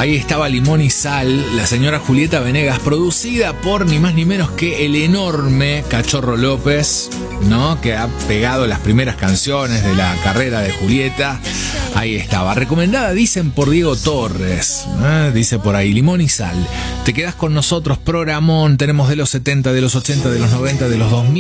Ahí estaba Limón y Sal, la señora Julieta Venegas, producida por ni más ni menos que el enorme Cachorro López, ¿no? Que ha pegado las primeras canciones de la carrera de Julieta. Ahí estaba, recomendada, dicen, por Diego Torres, dice por ahí, Limón y Sal. Te quedás con nosotros, programón, tenemos de los 70, de los 80, de los 90, de los 2000.